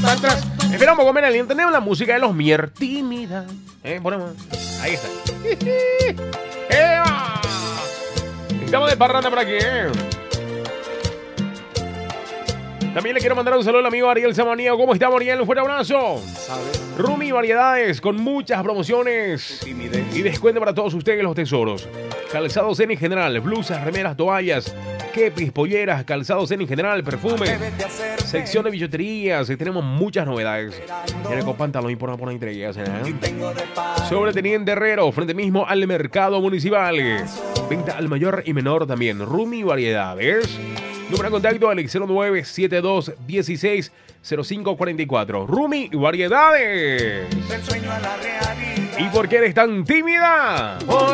mantras. Esperamos comer el entendemos la música de los Mier. Tímida. Ponemos. Ahí está. ¡Eva! Estamos de parranda por aquí, También le quiero mandar un saludo al amigo Ariel Samaniego. ¿Cómo está, Ariel? Un fuerte abrazo. Rumi Variedades con muchas promociones y descuento para todos ustedes, los tesoros. Calzados en general, blusas, remeras, toallas, kepis, polleras, calzados en general, perfumes, sección de billuterías. Tenemos muchas novedades. Viene con pantalón y por una entrega. Sobreteniente Herrero, frente mismo al mercado municipal. Venta al mayor y menor también. Rumi Variedades. Número de contacto al 0972160544. Rumi Variedades. ¿Y por qué eres tan tímida?